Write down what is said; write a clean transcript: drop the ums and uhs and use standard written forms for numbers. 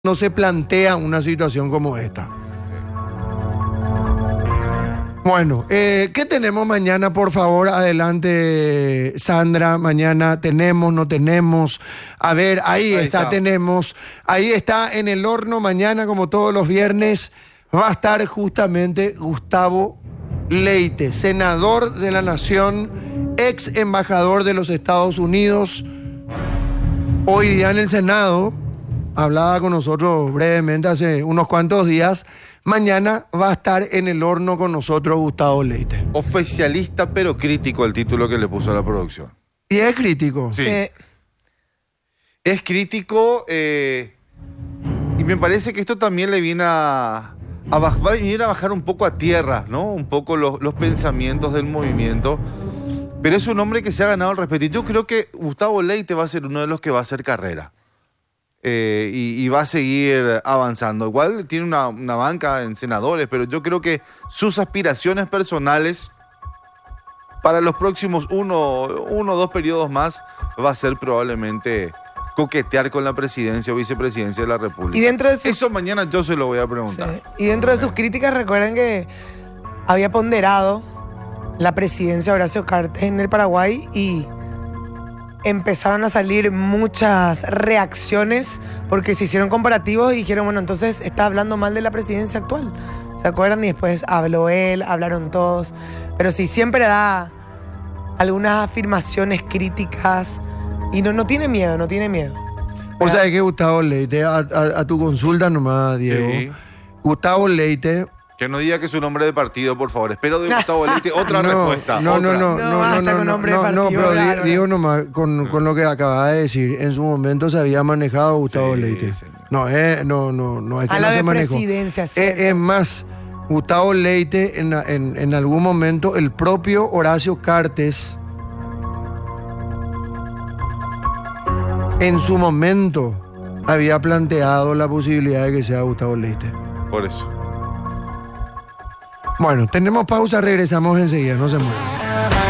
no se plantea una situación como esta. Bueno, ¿qué tenemos mañana? Por favor, adelante, Sandra. Mañana tenemos, no tenemos. A ver, ahí está, tenemos. Ahí está en el horno mañana, como todos los viernes, va a estar justamente Gustavo Leite, senador de la Nación, ex embajador de los Estados Unidos. Hoy día en el Senado, hablaba con nosotros brevemente hace unos cuantos días. Mañana va a estar en el horno con nosotros Gustavo Leite. Oficialista pero crítico el título que le puso a la producción. ¿Y es crítico? Sí. Es crítico y me parece que esto también le viene va a venir a bajar un poco a tierra, ¿no? Un poco los pensamientos del movimiento. Pero es un hombre que se ha ganado el respeto. Y yo creo que Gustavo Leite va a ser uno de los que va a hacer carrera. Y va a seguir avanzando. Igual tiene una banca en senadores, pero yo creo que sus aspiraciones personales para los próximos uno o dos periodos más va a ser probablemente coquetear con la presidencia o vicepresidencia de la República. Y dentro de eso mañana yo se lo voy a preguntar. Sí. Y dentro de sus críticas, recuerden que había ponderado la presidencia de Horacio Cartes en el Paraguay y empezaron a salir muchas reacciones porque se hicieron comparativos y dijeron, bueno, entonces está hablando mal de la presidencia actual. ¿Se acuerdan? Y después habló él, hablaron todos. Pero sí, siempre da algunas afirmaciones críticas y no tiene miedo, no tiene miedo. O sea, es que Gustavo Leite, a tu consulta nomás, Diego. Sí. Gustavo Leite... Que no diga que es un nombre de partido, por favor. Espero de Gustavo Leite otra respuesta. No, pero digo nomás, con lo que acababa de decir, en su momento se había manejado Gustavo Leite. Señor. No es que no se manejó. Es más, Gustavo Leite, en algún momento, el propio Horacio Cartes, en su momento, había planteado la posibilidad de que sea Gustavo Leite. Por eso. Bueno, tenemos pausa, regresamos enseguida, no se muevan.